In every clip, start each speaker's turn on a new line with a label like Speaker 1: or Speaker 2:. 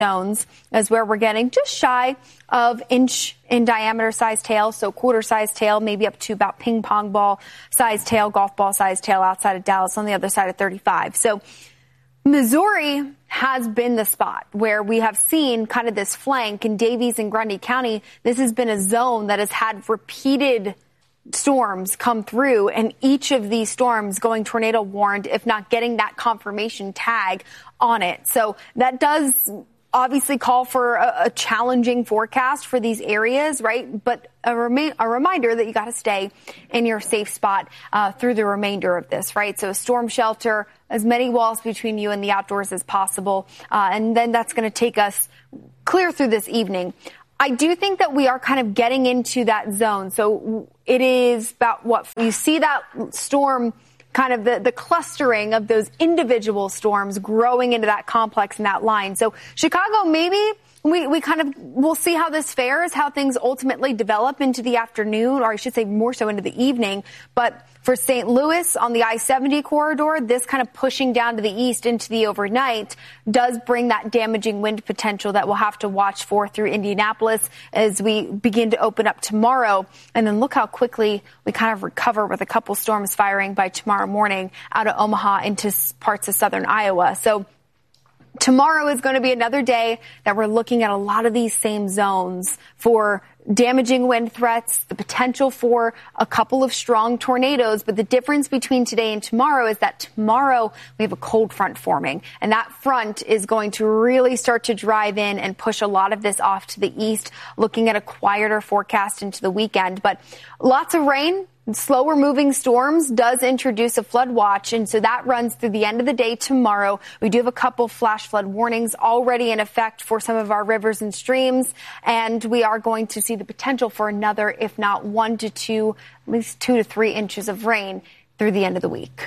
Speaker 1: zones is where we're getting just shy of inch in diameter size tail, so quarter size tail, maybe up to about ping pong ball size tail, golf ball size tail outside of Dallas on the other side of 35. So Missouri has been the spot where we have seen kind of this flank in Davies and Grundy County. This has been a zone that has had repeated storms come through, and each of these storms going tornado warned, if not getting that confirmation tag on it. So that does obviously call for a challenging forecast for these areas, right? But a reminder that you got to stay in your safe spot through the remainder of this, right? So storm shelter, as many walls between you and the outdoors as possible, and then that's going to take us clear through this evening. I do think that we are kind of getting into that zone. So it is about what you see that storm, kind of the clustering of those individual storms growing into that complex and that line. So Chicago, maybe we'll see how this fares, how things ultimately develop into the afternoon, or I should say more so into the evening. But for St. Louis on the I-70 corridor, this kind of pushing down to the east into the overnight does bring that damaging wind potential that we'll have to watch for through Indianapolis as we begin to open up tomorrow. And then look how quickly we kind of recover with a couple storms firing by tomorrow morning out of Omaha into parts of southern Iowa. So tomorrow is going to be another day that we're looking at a lot of these same zones for damaging wind threats, the potential for a couple of strong tornadoes. But the difference between today and tomorrow is that tomorrow we have a cold front forming, and that front is going to really start to drive in and push a lot of this off to the east, looking at a quieter forecast into the weekend. But lots of rain. Slower moving storms does introduce a flood watch, and so that runs through the end of the day tomorrow. We do have a couple flash flood warnings already in effect for some of our rivers and streams, and we are going to see the potential for another, if not 1 to 2, at least 2 to 3 inches of rain through the end of the week.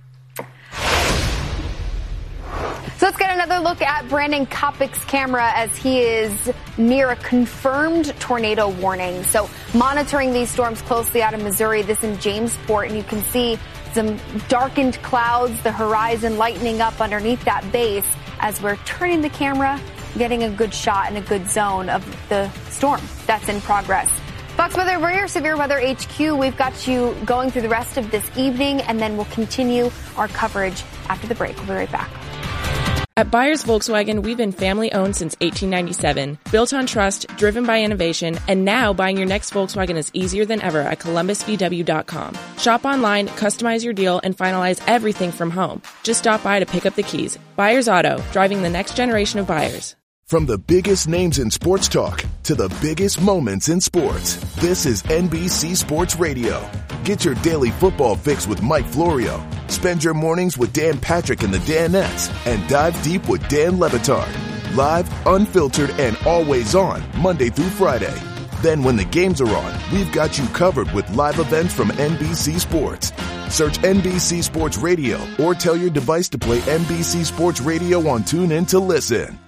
Speaker 1: So let's get another look at Brandon Kopic's camera as he is near a confirmed tornado warning. So monitoring these storms closely out of Missouri, this in Jamesport, and you can see some darkened clouds, the horizon lightening up underneath that base as we're turning the camera, getting a good shot and a good zone of the storm that's in progress. Fox Weather, we're your Severe Weather HQ. We've got you going through the rest of this evening, and then we'll continue our coverage after the break. We'll be right back.
Speaker 2: At Byers Volkswagen, we've been family-owned since 1897, built on trust, driven by innovation, and now buying your next Volkswagen is easier than ever at ColumbusVW.com. Shop online, customize your deal, and finalize everything from home. Just stop by to pick up the keys. Byers Auto, driving the next generation of buyers.
Speaker 3: From the biggest names in sports talk to the biggest moments in sports, this is NBC Sports Radio. Get your daily football fix with Mike Florio. Spend your mornings with Dan Patrick and the Danettes, and dive deep with Dan Le Batard. Live, unfiltered, and always on, Monday through Friday. Then when the games are on, we've got you covered with live events from NBC Sports. Search NBC Sports Radio or tell your device to play NBC Sports Radio on TuneIn to listen.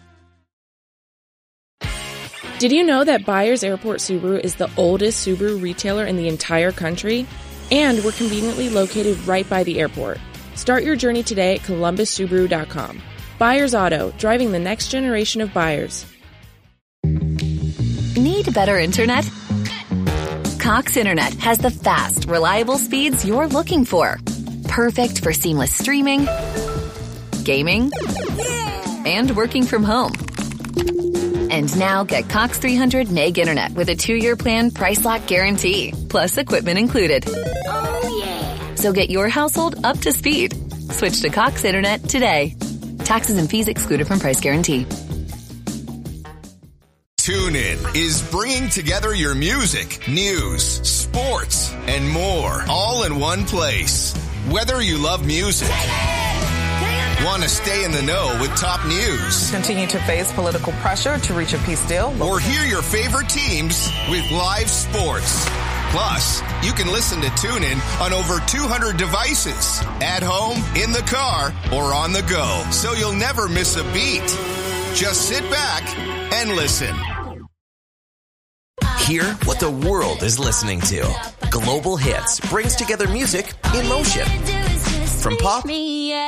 Speaker 2: Did you know that Byers Airport Subaru is the oldest Subaru retailer in the entire country? And we're conveniently located right by the airport. Start your journey today at ColumbusSubaru.com. Byers Auto, driving the next generation of buyers.
Speaker 4: Need better internet? Cox Internet has the fast, reliable speeds you're looking for. Perfect for seamless streaming, gaming, and working from home. And now get Cox 300 meg internet with a 2-year plan, price lock guarantee, plus equipment included. Oh, yeah. So get your household up to speed. Switch to Cox Internet today. Taxes and fees excluded from price guarantee.
Speaker 5: TuneIn is bringing together your music, news, sports, and more, all in one place. Whether you love music, want to stay in the know with top news,
Speaker 6: continue to face political pressure to reach a peace deal,
Speaker 5: or hear your favorite teams with live sports. Plus, you can listen to TuneIn on over 200 devices, at home, in the car, or on the go, so you'll never miss a beat. Just sit back and listen.
Speaker 7: Hear what the world is listening to. Global Hits brings together music in motion. From pop